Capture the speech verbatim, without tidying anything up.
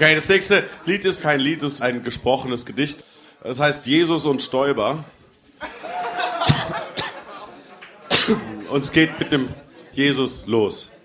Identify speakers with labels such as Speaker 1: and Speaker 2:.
Speaker 1: Okay, das nächste Lied ist kein Lied, das ist ein gesprochenes Gedicht. Das heißt Jesus und Stoiber. Und es geht mit dem Jesus los.